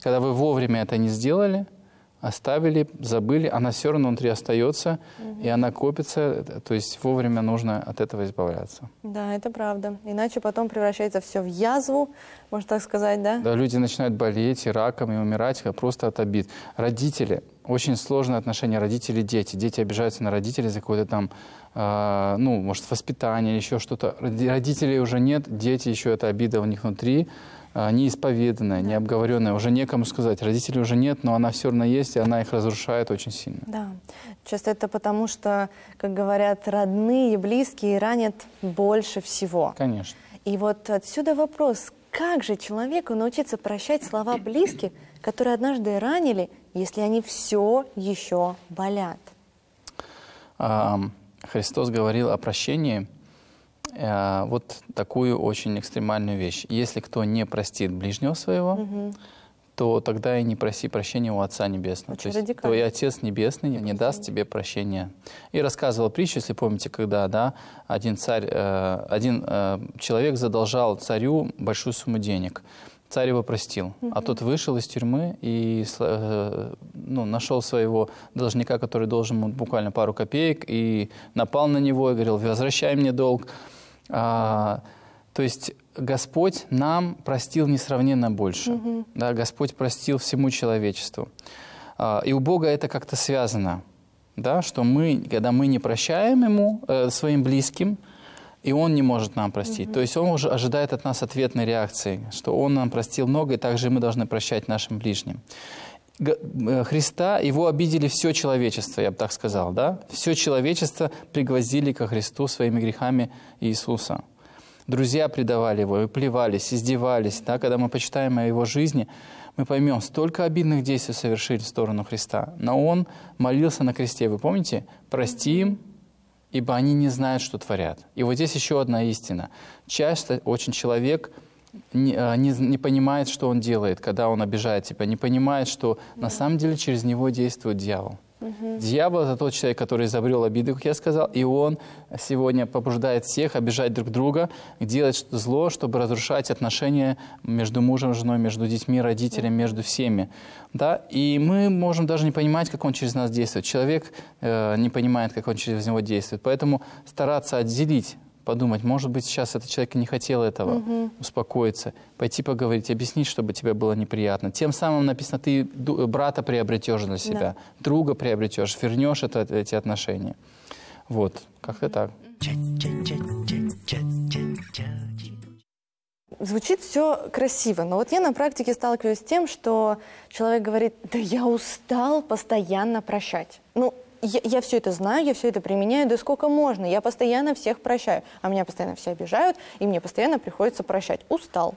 Когда вы вовремя это не сделали, оставили, забыли, она все равно внутри остается, и она копится, то есть вовремя нужно от этого избавляться. Да, это правда. Иначе потом превращается все в язву, можно так сказать, да? Да, люди начинают болеть и раком, и умирать просто от обид. Родители, очень сложное отношение родители-дети. Дети обижаются на родителей за какое-то там, может, воспитание или еще что-то. Родителей уже нет, дети еще это обида у них внутри. Неисповеданная, необговоренная, уже некому сказать. Родителей уже нет, но она все равно есть, и она их разрушает очень сильно. Да, часто это потому, что, как говорят, родные, близкие ранят больше всего. Конечно. И вот отсюда вопрос, как же человеку научиться прощать слова близких, которые однажды ранили, если они все еще болят? Христос говорил о прощении. Вот такую очень экстремальную вещь. Если кто не простит ближнего своего, то тогда и не проси прощения у Отца Небесного. Очень то есть радикально. твой Отец Небесный не даст тебе прощения. И рассказывал притчу, если помните, когда один человек задолжал царю большую сумму денег. Царь его простил, а тот вышел из тюрьмы и нашел своего должника, который должен ему буквально пару копеек, и напал на него и говорил: возвращай мне долг. То есть Господь нам простил несравненно больше. Да, Господь простил всему человечеству. И у Бога это как-то связано, да, что когда мы не прощаем Ему, своим близким, и Он не может нам простить. То есть Он уже ожидает от нас ответной реакции, что Он нам простил много, и также мы должны прощать нашим ближним. Христа, Его обидели все человечество, я бы так сказал, да? Все человечество пригвоздили ко Христу своими грехами Иисуса. Друзья предавали Его, и плевались, издевались, да? Когда мы почитаем о Его жизни, мы поймем, столько обидных действий совершили в сторону Христа. Но Он молился на кресте, вы помните? «Прости им, ибо они не знают, что творят». И вот здесь еще одна истина. Часто очень человек не понимает, что он делает, когда он обижает тебя, не понимает, что на самом деле через него действует дьявол. Дьявол — это тот человек, который изобрел обиду, как я сказал, и он сегодня побуждает всех обижать друг друга, делать зло, чтобы разрушать отношения между мужем и женой, между детьми, родителями, между всеми. Да? И мы можем даже не понимать, как он через нас действует. Человек не понимает, как он через него действует. Поэтому стараться отделить, подумать, может быть, сейчас этот человек не хотел этого, успокоиться, пойти поговорить, объяснить, чтобы тебе было неприятно. Тем самым написано, ты брата приобретешь для себя, друга приобретешь, вернешь эти отношения. Вот, как-то так. Звучит все красиво, но вот я на практике сталкиваюсь с тем, что человек говорит: да я устал постоянно прощать. Я все это знаю, я все это применяю, да сколько можно, я постоянно всех прощаю, а меня постоянно все обижают, и мне постоянно приходится прощать. Устал.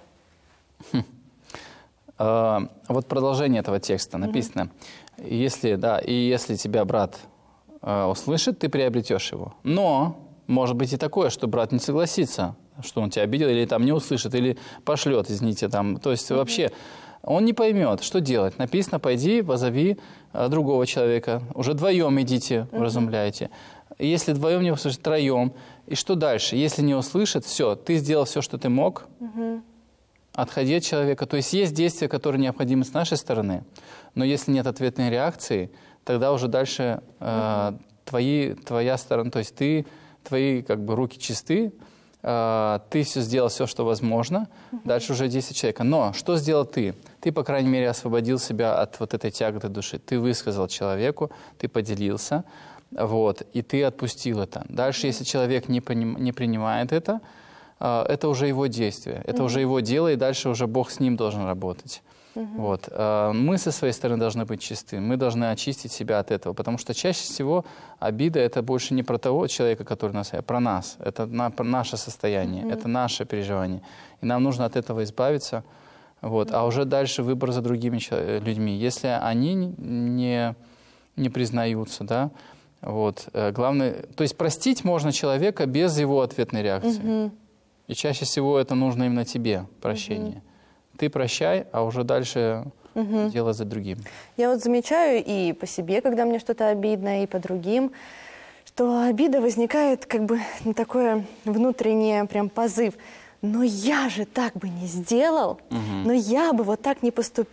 Вот продолжение этого текста написано: если тебя брат услышит, ты приобретешь его. Но может быть и такое, что брат не согласится, что он тебя обидел, или там не услышит, или пошлет, извините, там. То есть вообще он не поймет, что делать. Написано: пойди, позови другого человека. Уже вдвоем идите, вразумляйте. Если вдвоем не услышит, троем. И что дальше? Если не услышит, все, ты сделал все, что ты мог. Отходи от человека. То есть есть действия, которые необходимы с нашей стороны. Но если нет ответной реакции, тогда уже дальше твоя сторона, то есть твои руки чисты, ты сделал все, что возможно, дальше уже действие человека. Но что сделал ты? Ты, по крайней мере, освободил себя от вот этой тяготы души. Ты высказал человеку, ты поделился, и ты отпустил это. Дальше, если человек не принимает это уже его действие, это уже его дело, и дальше уже Бог с ним должен работать. Мы со своей стороны должны быть чисты, мы должны очистить себя от этого, потому что чаще всего обида — это больше не про того человека, который нас, а про нас. Это наше состояние, это наше переживание. И нам нужно от этого избавиться, а уже дальше выбор за другими людьми. Если они не признаются, да, главное, то есть простить можно человека без его ответной реакции. И чаще всего это нужно именно тебе, прощение. Ты прощай, а уже дальше дело за другим. Я замечаю и по себе, когда мне что-то обидно, и по другим, что обида возникает на такое внутреннее прям позыв. Но я же так бы не сделал, но я бы вот так не поступил.